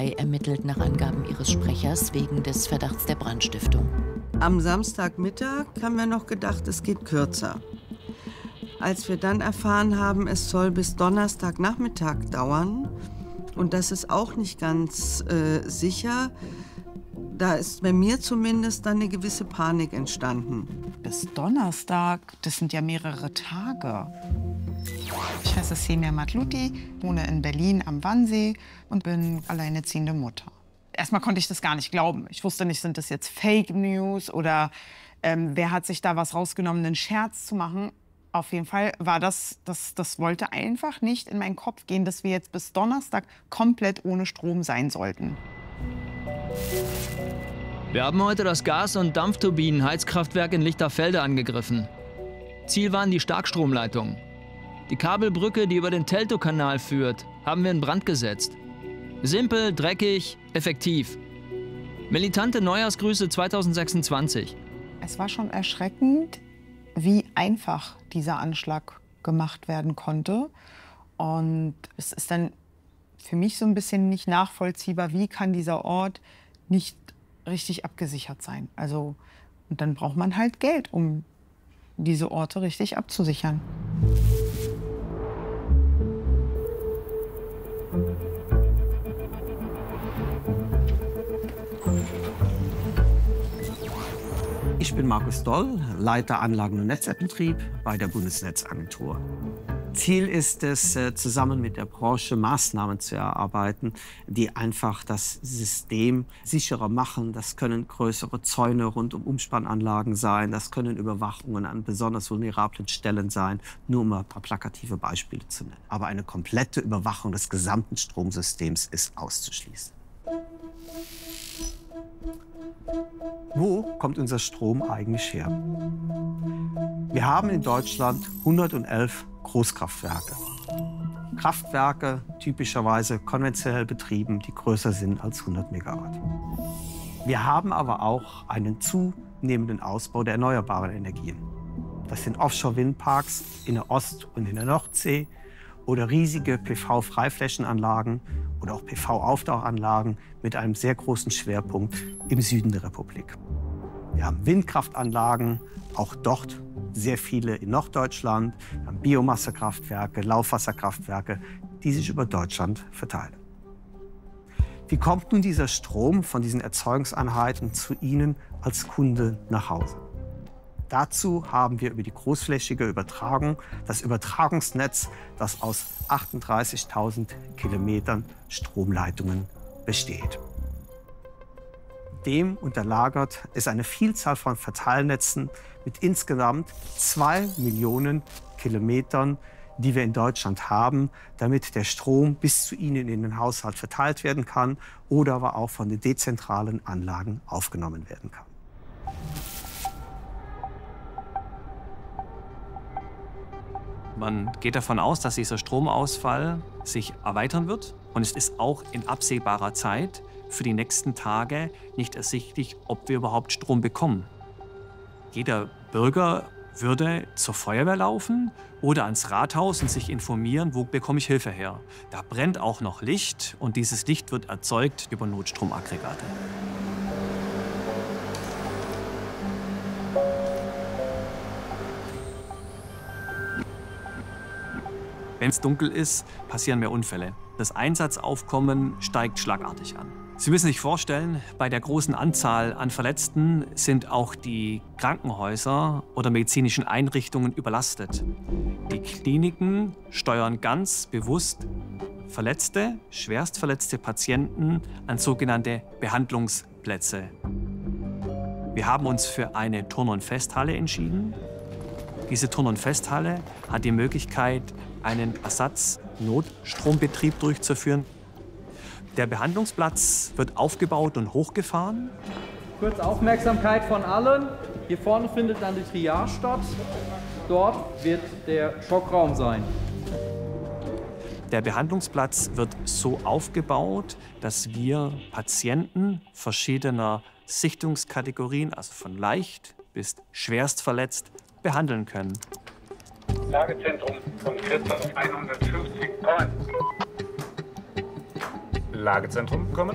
Polizei ermittelt nach Angaben ihres Sprechers wegen des Verdachts der Brandstiftung. Am Samstagmittag haben wir noch gedacht, es geht kürzer. Als wir dann erfahren haben, es soll bis Donnerstagnachmittag dauern, und das ist auch nicht ganz sicher, da ist bei mir zumindest dann eine gewisse Panik entstanden. Bis Donnerstag, das sind ja mehrere Tage. Ich heiße Semir Matluti, wohne in Berlin am Wannsee und bin alleinerziehende Mutter. Erstmal konnte ich das gar nicht glauben. Ich wusste nicht, sind das jetzt Fake News oder wer hat sich da was rausgenommen, einen Scherz zu machen. Auf jeden Fall war das wollte einfach nicht in meinen Kopf gehen, dass wir jetzt bis Donnerstag komplett ohne Strom sein sollten. Wir haben heute das Gas- und Dampfturbinen-Heizkraftwerk in Lichterfelde angegriffen. Ziel waren die Starkstromleitungen. Die Kabelbrücke, die über den Teltow-Kanal führt, haben wir in Brand gesetzt. Simpel, dreckig, effektiv. Militante Neujahrsgrüße 2026. Es war schon erschreckend, wie einfach dieser Anschlag gemacht werden konnte. Und es ist dann für mich so ein bisschen nicht nachvollziehbar, wie kann dieser Ort nicht richtig abgesichert sein. Also, und dann braucht man halt Geld, um diese Orte richtig abzusichern. Ich bin Markus Doll, Leiter Anlagen- und Netzwerkbetrieb bei der Bundesnetzagentur. Ziel ist es, zusammen mit der Branche Maßnahmen zu erarbeiten, die einfach das System sicherer machen. Das können größere Zäune rund um Umspannanlagen sein, das können Überwachungen an besonders vulnerablen Stellen sein, nur um ein paar plakative Beispiele zu nennen. Aber eine komplette Überwachung des gesamten Stromsystems ist auszuschließen. Wo kommt unser Strom eigentlich her? Wir haben in Deutschland 111 Großkraftwerke. Kraftwerke, typischerweise konventionell betrieben, die größer sind als 100 Megawatt. Wir haben aber auch einen zunehmenden Ausbau der erneuerbaren Energien. Das sind Offshore-Windparks in der Ost- und in der Nordsee oder riesige PV-Freiflächenanlagen oder auch PV-Aufdaueranlagen mit einem sehr großen Schwerpunkt im Süden der Republik. Wir haben Windkraftanlagen, auch dort sehr viele in Norddeutschland. Wir haben Biomassekraftwerke, Laufwasserkraftwerke, die sich über Deutschland verteilen. Wie kommt nun dieser Strom von diesen Erzeugungseinheiten zu Ihnen als Kunde nach Hause? Dazu haben wir über die großflächige Übertragung das Übertragungsnetz, das aus 38.000 Kilometern Stromleitungen besteht. Dem unterlagert ist eine Vielzahl von Verteilnetzen mit insgesamt 2 Millionen Kilometern, die wir in Deutschland haben, damit der Strom bis zu Ihnen in den Haushalt verteilt werden kann oder aber auch von den dezentralen Anlagen aufgenommen werden kann. Man geht davon aus, dass dieser Stromausfall sich erweitern wird. Und es ist auch in absehbarer Zeit für die nächsten Tage nicht ersichtlich, ob wir überhaupt Strom bekommen. Jeder Bürger würde zur Feuerwehr laufen oder ans Rathaus und sich informieren, wo bekomme ich Hilfe her. Da brennt auch noch Licht und dieses Licht wird erzeugt über Notstromaggregate. Wenn es dunkel ist, passieren mehr Unfälle. Das Einsatzaufkommen steigt schlagartig an. Sie müssen sich vorstellen, bei der großen Anzahl an Verletzten sind auch die Krankenhäuser oder medizinischen Einrichtungen überlastet. Die Kliniken steuern ganz bewusst verletzte, schwerstverletzte Patienten an sogenannte Behandlungsplätze. Wir haben uns für eine Turn- und Festhalle entschieden. Diese Turn- und Festhalle hat die Möglichkeit, einen Ersatz-Notstrombetrieb durchzuführen. Der Behandlungsplatz wird aufgebaut und hochgefahren. Kurz Aufmerksamkeit von allen. Hier vorne findet dann die Triage statt. Dort wird der Schockraum sein. Der Behandlungsplatz wird so aufgebaut, dass wir Patienten verschiedener Sichtungskategorien, also von leicht bis schwerst verletzt, behandeln können. Lagezentrum von Christoph 150 Point. Lagezentrum kommen.